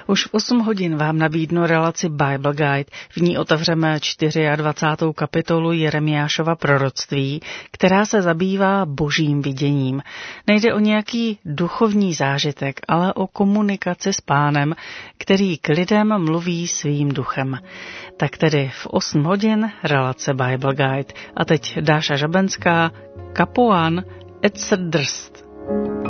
Už v 8 hodin vám nabídnu relaci Bible Guide. V ní otevřeme 24. kapitolu Jeremiášova proroctví, která se zabývá božím viděním. Nejde o nějaký duchovní zážitek, ale o komunikaci s Pánem, který k lidem mluví svým duchem. Tak tedy v 8 hodin relace Bible Guide. A teď Dáša Žabenská, Kapuán et drst.